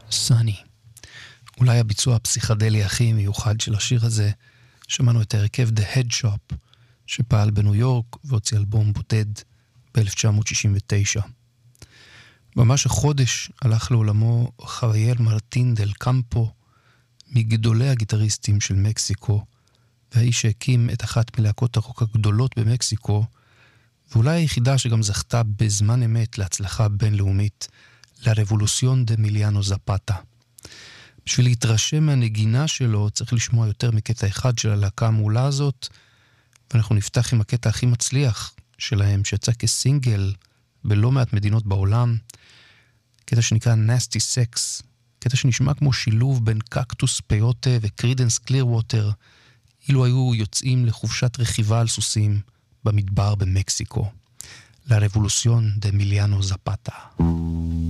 סני. אולי הביצוע הפסיכדלי הכי מיוחד של השיר הזה, שמענו את ההרכב The Head Shop, שפעל בניו יורק והוציא אלבום בודד ב-1969. ממש החודש הלך לעולמו חוויאל מרטין דל קמפו, מגדולי הגיטריסטים של מקסיקו, והאיש שהקים את אחת מלהקות הרוק הגדולות במקסיקו, ואולי היחידה שגם זכתה בזמן אמת להצלחה בינלאומית, לרבולוציון דה מיליאנו זפטה. בשביל להתרשם מהנגינה שלו צריך לשמוע יותר מקטע אחד של הלהקה המעולה הזאת, ואנחנו נפתח עם הקטע הכי מצליח שלהם, שיצא כסינגל בלא מעט מדינות בעולם, קטע שנקרא Nasty Sex, קטע שנשמע כמו שילוב בין קקטוס פיוטה וקרידנס קלירווטר, אילו היו יוצאים לחופשת רכיבה על סוסים במדבר במקסיקו. לרבולוציון דה מיליאנו זפטה.